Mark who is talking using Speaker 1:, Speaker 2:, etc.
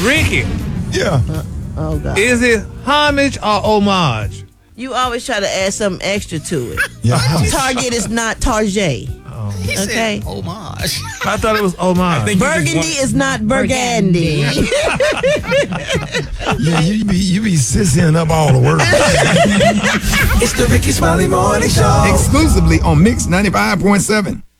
Speaker 1: Ricky,
Speaker 2: Yeah.
Speaker 3: Oh, God.
Speaker 1: is it homage or homage?
Speaker 3: You always try to add something extra to it.
Speaker 2: Yeah.
Speaker 3: Target is not Target.
Speaker 4: He
Speaker 3: Okay.
Speaker 4: said homage.
Speaker 1: I thought it was homage.
Speaker 4: think-
Speaker 3: Burgundy is not burgundy.
Speaker 2: Yeah, you be sissying up all the words.
Speaker 5: It's the Ricky Smiley Morning Show.
Speaker 2: Exclusively on Mix 95.7.